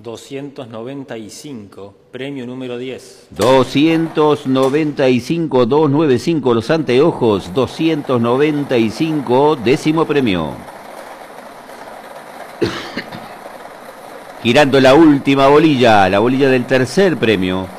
295, premio número 10. 295, 295, los anteojos, 295, décimo premio. Girando la última bolilla, la bolilla del tercer premio.